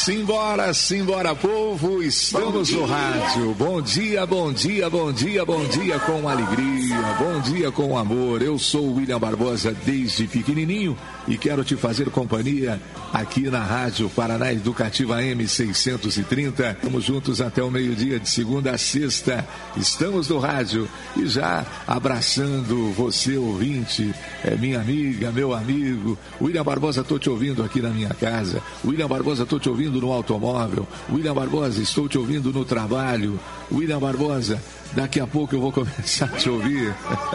Simbora, simbora, povo, estamos no rádio. Bom dia, bom dia, bom dia, bom dia com alegria, bom dia com amor. Eu sou o William Barbosa desde pequenininho e quero te fazer companhia aqui na Rádio Paraná Educativa M630. Estamos juntos até o meio-dia, de segunda a sexta. Estamos no rádio e já abraçando você, ouvinte, minha amiga, meu amigo. William Barbosa, estou te ouvindo aqui na minha casa. William Barbosa, estou te ouvindo no automóvel. William Barbosa, estou te ouvindo no trabalho. William Barbosa, daqui a pouco eu vou começar a te ouvir.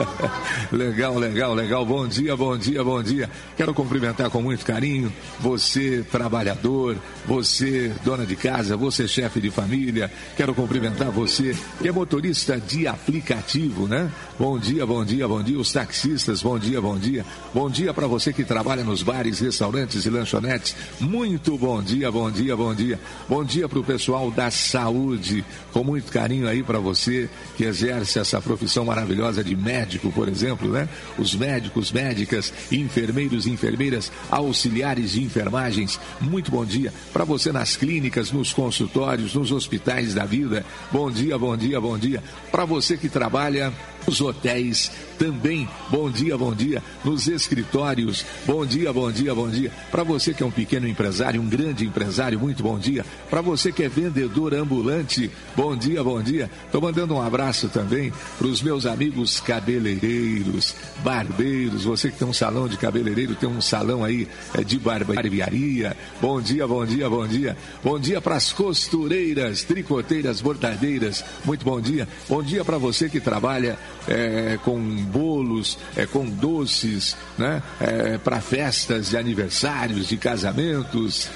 Legal, legal, legal. Bom dia, bom dia, bom dia. Quero cumprimentar com muito carinho você, trabalhador, você, dona de casa, você, chefe de família. Quero cumprimentar você que é motorista de aplicativo, né? Bom dia, bom dia, bom dia. Os taxistas, bom dia, bom dia. Bom dia para você que trabalha nos bares, restaurantes e lanchonetes. Muito bom dia, bom dia, bom dia. Bom dia para o pessoal da saúde, com muito carinho aí para você que exerce essa profissão maravilhosa de médico, por exemplo, né? Os médicos, médicas, enfermeiros, enfermeiras, auxiliares de enfermagens. Muito bom dia para você nas clínicas, nos consultórios, nos hospitais da vida. Bom dia, bom dia, bom dia. Para você que trabalha nos hotéis também, bom dia, bom dia. Nos escritórios, bom dia, bom dia, bom dia. Para você que é um pequeno empresário, um grande empresário, muito bom dia. Para você que é vendedor ambulante, bom dia, bom dia. Estou mandando um abraço também para os meus amigos cabeleireiros, barbeiros. Você que tem um salão de cabeleireiro, tem um salão aí de barbearia. Bom dia, bom dia, bom dia. Bom dia para as costureiras, tricoteiras, bordadeiras. Muito bom dia. Bom dia para você que trabalha com bolos, com doces, né? Para festas de aniversários, de casamentos,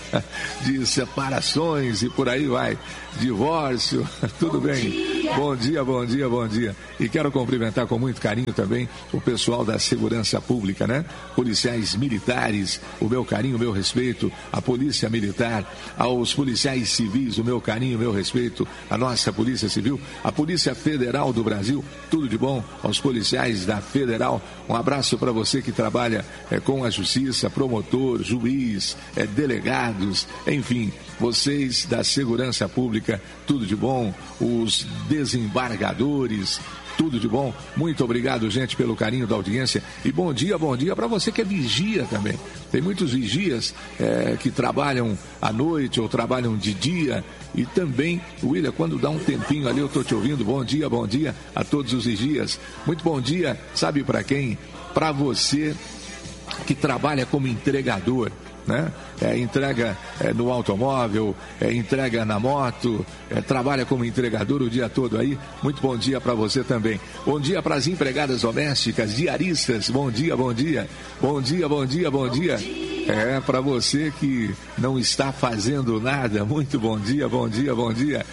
de separações e por aí vai, divórcio, tudo bem. Bom dia, bom dia, bom dia. E quero cumprimentar com muito carinho também o pessoal da segurança pública, né? Policiais militares, o meu carinho, o meu respeito, a polícia militar, aos policiais civis, o meu carinho, o meu respeito, a nossa polícia civil, a Polícia Federal do Brasil, tudo de bom aos policiais da Federal. Um abraço para você que trabalha com a justiça, promotor, juiz, delegados, enfim, vocês da segurança pública, tudo de bom. Os desembargadores, tudo de bom. Muito obrigado, gente, pelo carinho da audiência. E bom dia para você que é vigia também. Tem muitos vigias que trabalham à noite ou trabalham de dia. E também, William, quando dá um tempinho ali, eu estou te ouvindo. Bom dia a todos os vigias. Muito bom dia, sabe para quem? Para você que trabalha como entregador, né? Entrega no automóvel, entrega na moto, trabalha como entregador o dia todo aí. Muito bom dia para você também. Bom dia para as empregadas domésticas, diaristas. Bom dia, bom dia. Bom dia, bom dia, bom dia. Para você que não está fazendo nada, muito bom dia, bom dia, bom dia.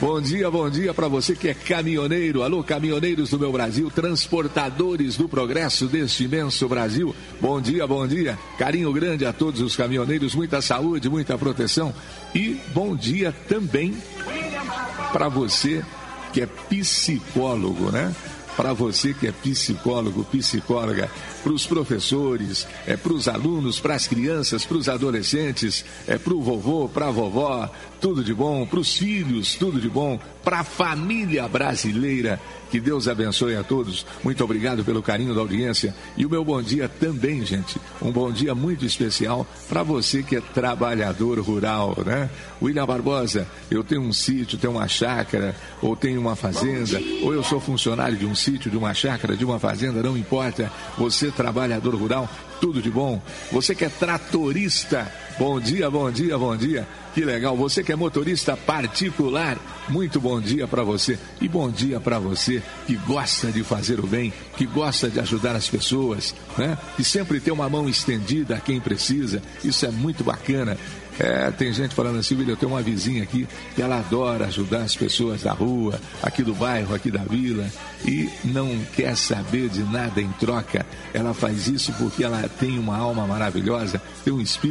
Bom dia para você que é caminhoneiro. Alô, caminhoneiros do meu Brasil, transportadores do progresso deste imenso Brasil. Bom dia, bom dia. Carinho grande a todos os caminhoneiros, muita saúde, muita proteção. E bom dia também para você que é psicólogo, né? Para você que é psicólogo, psicóloga, para os professores, para os alunos, para as crianças, para os adolescentes, para o vovô, para a vovó, tudo de bom, para os filhos, tudo de bom, para a família brasileira. Que Deus abençoe a todos. Muito obrigado pelo carinho da audiência. E o meu bom dia também, gente. Um bom dia muito especial para você que é trabalhador rural, né? William Barbosa, eu tenho um sítio, tenho uma chácara, ou tenho uma fazenda, ou eu sou funcionário de um sítio, de uma chácara, de uma fazenda, não importa. Você, trabalhador rural, tudo de bom. Você que é tratorista, bom dia, bom dia, bom dia. Que legal. Você que é motorista particular, muito bom dia para você. E bom dia para você que gosta de fazer o bem, que gosta de ajudar as pessoas, né? Que sempre tem uma mão estendida a quem precisa. Isso é muito bacana. Tem gente falando assim, William, eu tenho uma vizinha aqui que ela adora ajudar as pessoas da rua, aqui do bairro, aqui da vila, e não quer saber de nada em troca. Ela faz isso porque ela tem uma alma maravilhosa, tem um espírito maravilhoso.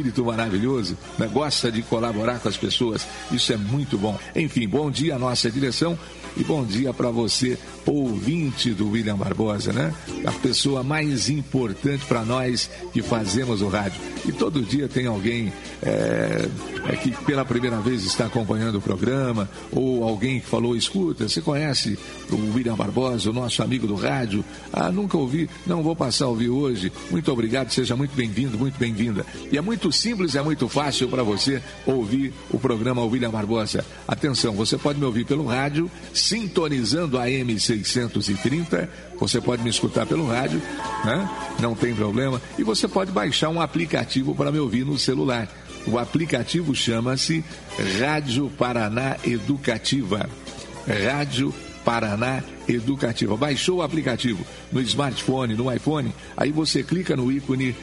maravilhoso, né? Gosta de colaborar com as pessoas, isso é muito bom. Enfim, bom dia à nossa direção e bom dia para você, ouvinte do William Barbosa, né? A pessoa mais importante para nós que fazemos o rádio. E todo dia tem alguém que pela primeira vez está acompanhando o programa, ou alguém que falou, escuta, você conhece o William Barbosa, o nosso amigo do rádio? Ah, nunca ouvi, não vou passar a ouvir hoje. Muito obrigado, seja muito bem-vindo, muito bem-vinda. E é muito simples, é muito fácil para você ouvir o programa William Barbosa. Atenção, você pode me ouvir pelo rádio, sintonizando a AM630, você pode me escutar pelo rádio, né? Não tem problema, e você pode baixar um aplicativo para me ouvir no celular. O aplicativo chama-se Rádio Paraná Educativa. Rádio Paraná Educativa. Baixou o aplicativo no smartphone, no iPhone, aí você clica no ícone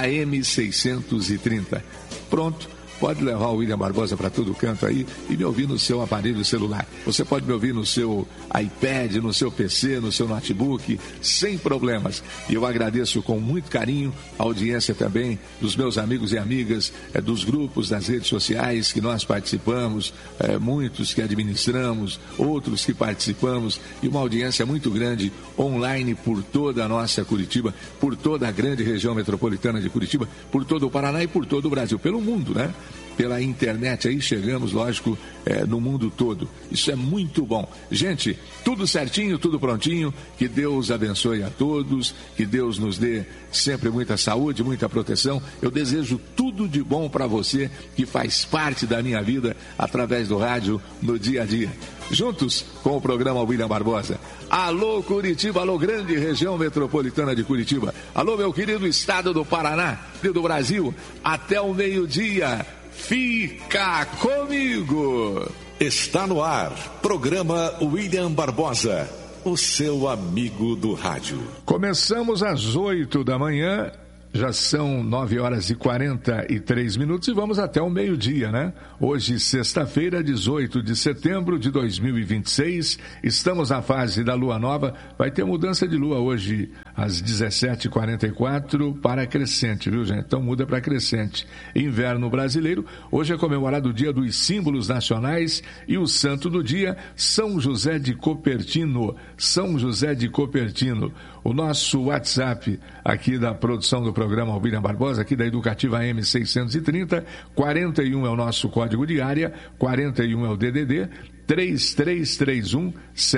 AM630. Pronto. Pode levar o William Barbosa para todo canto aí e me ouvir no seu aparelho celular. Você pode me ouvir no seu iPad, no seu PC, no seu notebook, sem problemas. E eu agradeço com muito carinho a audiência também dos meus amigos e amigas, dos grupos das redes sociais que nós participamos, muitos que administramos, outros que participamos, e uma audiência muito grande online por toda a nossa Curitiba, por toda a grande região metropolitana de Curitiba, por todo o Paraná e por todo o Brasil, pelo mundo, né? Pela internet aí chegamos, lógico, no mundo todo. Isso é muito bom. Gente, tudo certinho, tudo prontinho. Que Deus abençoe a todos, que Deus nos dê sempre muita saúde, muita proteção. Eu desejo tudo de bom para você que faz parte da minha vida através do rádio no dia a dia. Juntos com o programa William Barbosa. Alô Curitiba, alô grande região metropolitana de Curitiba. Alô meu querido estado do Paraná e do Brasil. Até o meio-dia. Fica comigo! Está no ar, programa William Barbosa, o seu amigo do rádio. Começamos às 8 da manhã, já são 9 horas e 43 minutos e vamos até o meio-dia, né? Hoje, sexta-feira, 18 de setembro de 2026, estamos na fase da lua nova, vai ter mudança de lua hoje às 17h44 para crescente, viu, gente? Então muda para crescente. Inverno brasileiro, hoje é comemorado o dia dos símbolos nacionais e o santo do dia, São José de Copertino. São José de Copertino. O nosso WhatsApp aqui da produção do programa William Barbosa, aqui da Educativa AM630, 41 é o nosso código de área, 41 é o DDD, 3331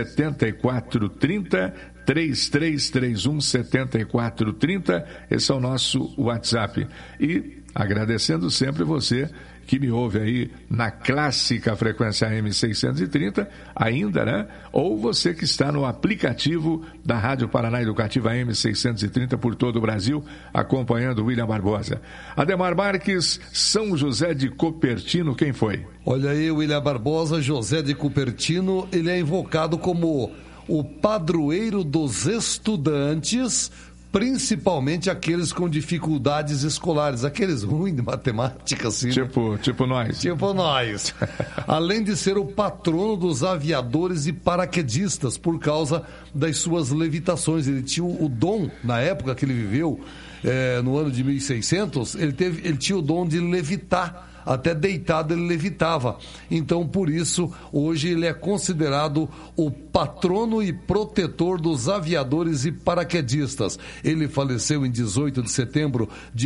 7430, 3331 7430, esse é o nosso WhatsApp. E agradecendo sempre você que me ouve aí na clássica frequência AM630, ainda, né? Ou você que está no aplicativo da Rádio Paraná Educativa AM630 por todo o Brasil, acompanhando o William Barbosa. Ademar Marques, São José de Copertino, quem foi? Olha aí, William Barbosa, José de Copertino, ele é invocado como o padroeiro dos estudantes, principalmente aqueles com dificuldades escolares, aqueles ruins de matemática, assim. Tipo nós. Tipo nós. Além de ser o patrono dos aviadores e paraquedistas, por causa das suas levitações. Ele tinha o dom, na época que ele viveu, no ano de 1600, ele tinha o dom de levitar. Até deitado ele levitava. Então, por isso, hoje ele é considerado o patrono e protetor dos aviadores e paraquedistas. Ele faleceu em 18 de setembro de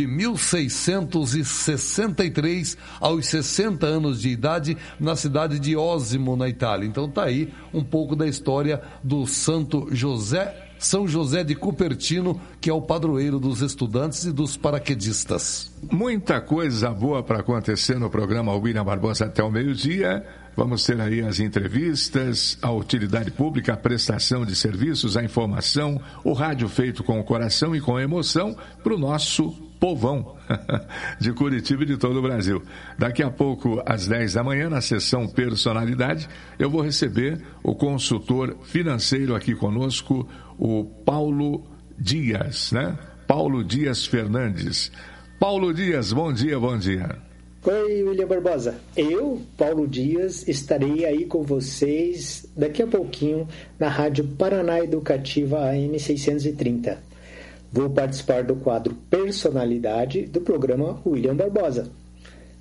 1663, aos 60 anos de idade, na cidade de Osimo, na Itália. Então, tá aí um pouco da história do Santo São José de Copertino, que é o padroeiro dos estudantes e dos paraquedistas. Muita coisa boa para acontecer no programa William Barbosa até o meio-dia. Vamos ter aí as entrevistas, a utilidade pública, a prestação de serviços, a informação, o rádio feito com o coração e com emoção para o nosso povão de Curitiba e de todo o Brasil. Daqui a pouco, às 10 da manhã, na sessão Personalidade, eu vou receber o consultor financeiro aqui conosco, o Paulo Dias, né? Paulo Dias Fernandes. Paulo Dias, bom dia, bom dia. Oi, William Barbosa. Eu, Paulo Dias, estarei aí com vocês daqui a pouquinho na Rádio Paraná Educativa AM630. Vou participar do quadro Personalidade do programa William Barbosa.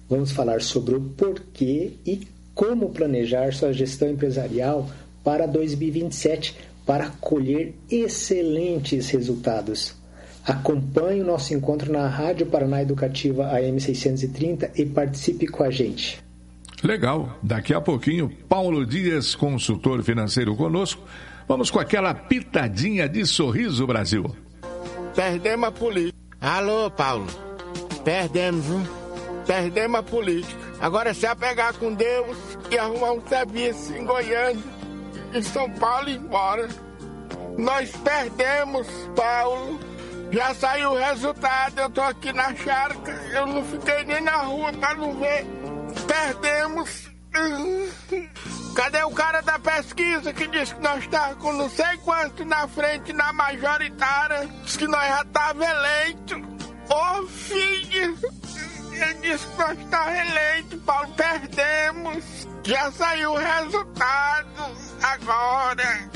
Vamos falar sobre o porquê e como planejar sua gestão empresarial para 2027 para colher excelentes resultados. Acompanhe o nosso encontro na Rádio Paraná Educativa AM 630 e participe com a gente. Legal. Daqui a pouquinho, Paulo Dias, consultor financeiro conosco. Vamos com aquela pitadinha de Sorriso Brasil. Perdemos a política. Alô, Paulo. Perdemos, viu? Perdemos a política. Agora é se apegar com Deus e arrumar um serviço em Goiânia, em São Paulo e embora. Nós perdemos, Paulo. Já saiu o resultado, eu tô aqui na charca. Eu não fiquei nem na rua pra não ver. Perdemos. Cadê o cara da pesquisa que disse que nós estávamos com não sei quanto na frente na majoritária? Disse que nós já estávamos eleitos. Ô filho, ele disse que nós estávamos eleitos, Paulo. Perdemos. Já saiu o resultado agora.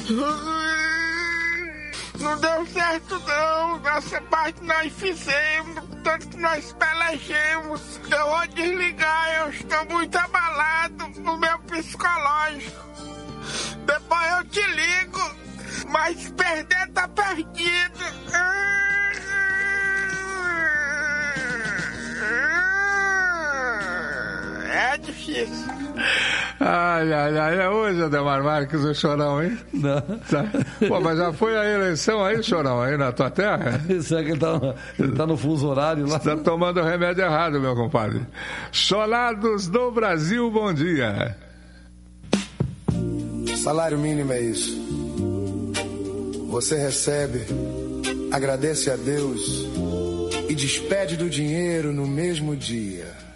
Não deu certo não, nossa parte nós fizemos, tanto que nós pelejemos. Eu vou desligar, eu estou muito abalado no meu psicológico. Depois eu te ligo, mas perder tá perdido. É difícil. Ai, é hoje, Ademar Marques, o Chorão, hein? Não. Tá. Pô, mas já foi a eleição aí, Chorão, aí na tua terra? Será que ele tá no fuso horário lá? Você tá tomando o remédio errado, meu compadre. Cholados do Brasil, bom dia. Salário mínimo é isso. Você recebe, agradece a Deus e despede do dinheiro no mesmo dia.